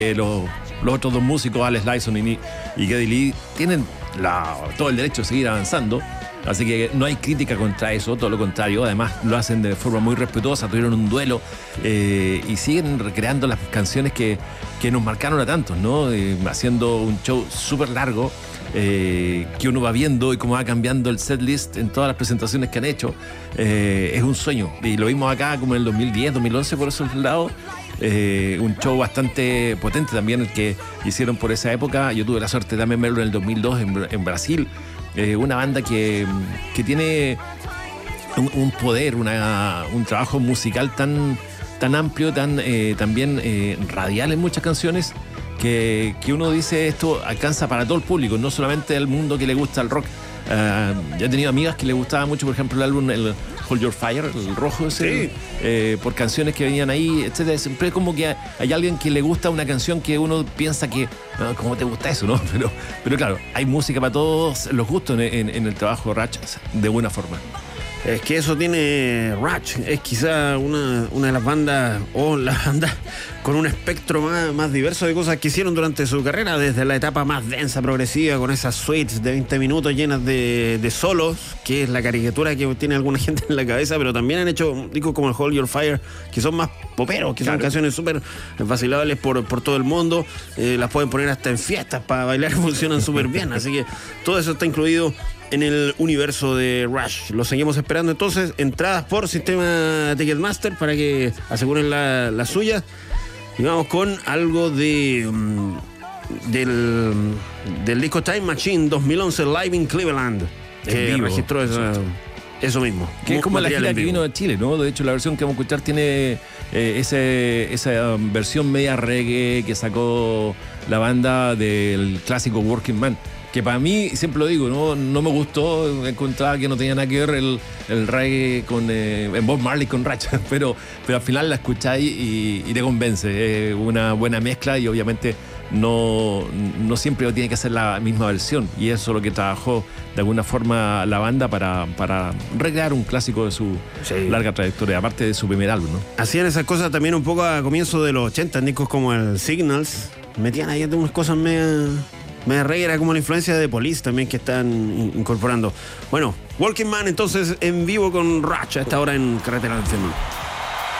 los otros dos músicos, Alex Lifeson y Geddy Lee, tienen todo el derecho de seguir avanzando. Así que no hay crítica contra eso, todo lo contrario. Además lo hacen de forma muy respetuosa, tuvieron un duelo y siguen recreando las canciones que nos marcaron a tantos, ¿no? Haciendo un show súper largo que uno va viendo y cómo va cambiando el setlist en todas las presentaciones que han hecho. Es un sueño y lo vimos acá como en el 2010, 2011 por esos lados. Un show bastante potente también el que hicieron por esa época. Yo tuve la suerte de también verlo en el 2002 en Brasil. Una banda que tiene un poder, un trabajo musical tan amplio, también radial en muchas canciones, que uno dice esto alcanza para todo el público, no solamente al mundo que le gusta el rock. Yo he tenido amigas que le gustaba mucho, por ejemplo, el álbum el Hold Your Fire, el rojo ese, sí. Por canciones que venían ahí, etcétera. Siempre como que hay alguien que le gusta una canción que uno piensa que ¿cómo te gusta eso? ¿No? Pero claro, hay música para todos los gustos en el trabajo de Rush, de buena forma. Es que eso tiene Rush, es quizá una de las bandas, o la banda con un espectro más diverso de cosas que hicieron durante su carrera, desde la etapa más densa, progresiva, con esas suites de 20 minutos llenas de solos, que es la caricatura que tiene alguna gente en la cabeza, pero también han hecho discos como el Hold Your Fire, que son más poperos, que son canciones súper vacilables por todo el mundo, las pueden poner hasta en fiestas para bailar, funcionan súper bien, así que todo eso está incluido en el universo de Rush. Lo seguimos esperando entonces. Entradas por sistema Ticketmaster para que aseguren las suyas. Y vamos con algo del disco Time Machine 2011 Live in Cleveland, que registró eso mismo. Que es como la gira que vino de Chile, ¿no? De hecho, la versión que vamos a escuchar tiene esa versión media reggae que sacó la banda del clásico Working Man. Que para mí, siempre lo digo, no me gustó, encontraba que no tenía nada que ver el reggae con Bob Marley con Rush, pero al final la escucháis y te convence. Es una buena mezcla y obviamente no siempre tiene que ser la misma versión, y eso es lo que trabajó de alguna forma la banda para recrear un clásico de su larga trayectoria, aparte de su primer álbum, ¿no? Hacían esas cosas también un poco a comienzos de los 80, en discos como el Signals, metían ahí unas cosas media reggae, era como la influencia de Police también que están incorporando. Bueno, Walking Man entonces en vivo con Rush a esta hora en Carretera del Infierno.